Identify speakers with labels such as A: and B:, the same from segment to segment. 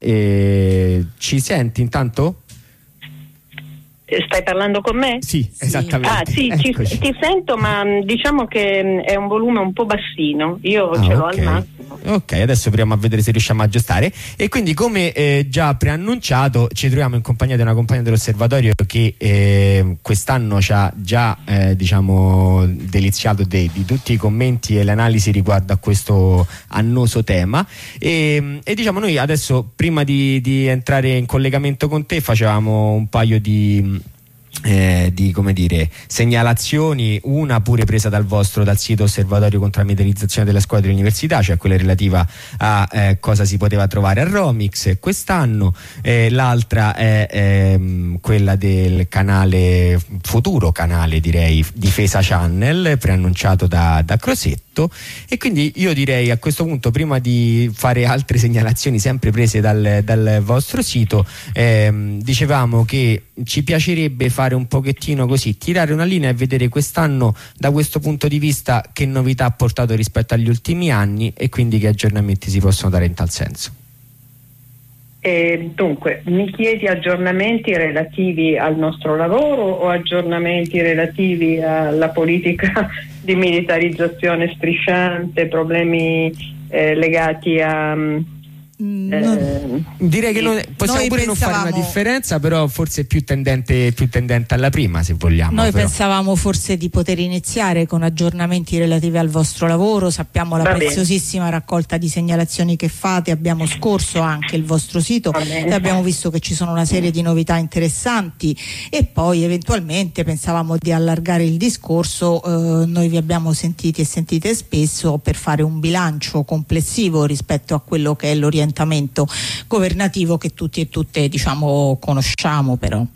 A: Ci senti intanto?
B: Stai parlando con me?
A: Sì, esattamente.
B: Sì, ti sento, ma diciamo che è un volume un po' bassino. Io ce l'ho al massimo.
A: Ok, adesso proviamo a vedere se riusciamo a aggiustare. E quindi, come già preannunciato, ci troviamo in compagnia di una compagna dell'Osservatorio che quest'anno ci ha già diciamo deliziato di tutti i commenti e le analisi riguardo a questo annoso tema. E diciamo, noi adesso, prima di entrare in collegamento con te, facevamo un paio di come dire, segnalazioni, una pure presa dal sito Osservatorio contro la militarizzazione della scuola dell'università, cioè quella relativa a cosa si poteva trovare a Romix quest'anno, l'altra è quella del canale, futuro canale direi, Difesa Channel, preannunciato da Crosetto. E quindi io direi, a questo punto, prima di fare altre segnalazioni sempre prese dal vostro sito, dicevamo che ci piacerebbe fare un pochettino così, tirare una linea e vedere quest'anno da questo punto di vista che novità ha portato rispetto agli ultimi anni e quindi che aggiornamenti si possono dare in tal senso.
B: Dunque, mi chiedi aggiornamenti relativi al nostro lavoro o aggiornamenti relativi alla politica di militarizzazione strisciante, problemi legati a...
A: direi che possiamo pure non fare una differenza, però forse più tendente alla prima, se vogliamo.
C: Noi pensavamo forse di poter iniziare con aggiornamenti relativi al vostro lavoro. Sappiamo la preziosissima raccolta di segnalazioni che fate, abbiamo scorso anche il vostro sito e abbiamo visto che ci sono una serie di novità interessanti, e poi eventualmente pensavamo di allargare il discorso. Noi vi abbiamo sentiti e sentite spesso per fare un bilancio complessivo rispetto a quello che è l'orientamento governativo che tutti e tutte, diciamo, conosciamo, però.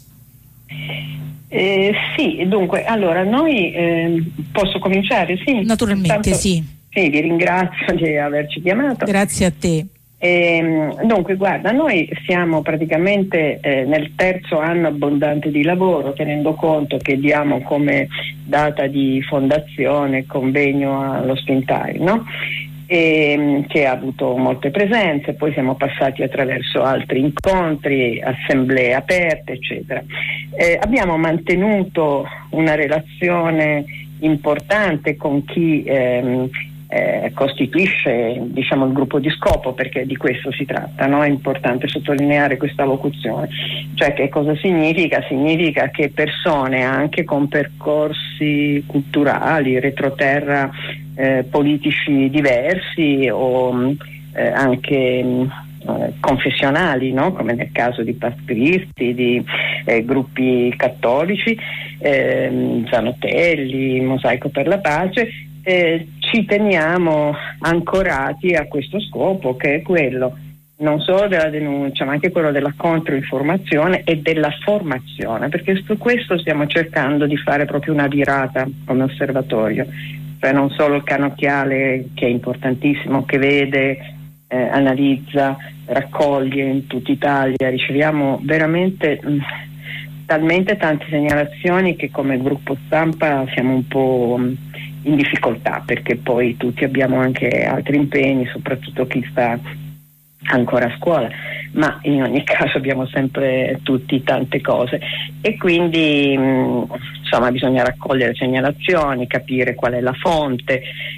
B: Sì, dunque, allora noi posso cominciare? Sì,
C: naturalmente. Sì,
B: vi ringrazio di averci chiamato.
C: Grazie a te.
B: Dunque, guarda, noi siamo praticamente nel terzo anno abbondante di lavoro, tenendo conto che diamo come data di fondazione convegno allo Spintari, no? Che ha avuto molte presenze, poi siamo passati attraverso altri incontri, assemblee aperte, eccetera. Abbiamo mantenuto una relazione importante con chi costituisce, diciamo, il gruppo di scopo, perché di questo si tratta, no? È importante sottolineare questa locuzione. Cioè, che cosa significa? Significa che persone anche con percorsi culturali, retroterra, politici diversi o anche confessionali, no? Come nel caso di patristi, di gruppi cattolici, Zanotelli, Mosaico per la Pace, ci teniamo ancorati a questo scopo, che è quello non solo della denuncia, ma anche quello della controinformazione e della formazione, perché su questo stiamo cercando di fare proprio una virata come osservatorio. Cioè, non solo il canocchiale, che è importantissimo, che vede, analizza, raccoglie in tutta Italia, riceviamo veramente talmente tante segnalazioni che come gruppo stampa siamo un po' in difficoltà, perché poi tutti abbiamo anche altri impegni, soprattutto chi sta ancora a scuola, ma in ogni caso abbiamo sempre tutti tante cose e quindi insomma bisogna raccogliere segnalazioni, capire qual è la fonte,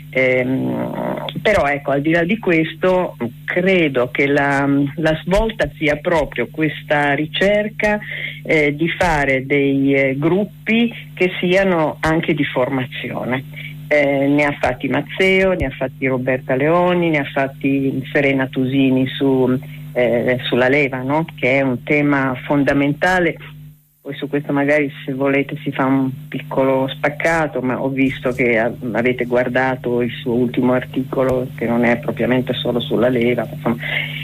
B: però ecco, al di là di questo credo che la svolta sia proprio questa ricerca di fare dei gruppi che siano anche di formazione. Ne ha fatti Mazzeo, ne ha fatti Roberta Leoni, ne ha fatti Serena Tusini sulla leva, no? Che è un tema fondamentale. Poi su questo magari, se volete, si fa un piccolo spaccato, ma ho visto che avete guardato il suo ultimo articolo, che non è propriamente solo sulla leva, insomma,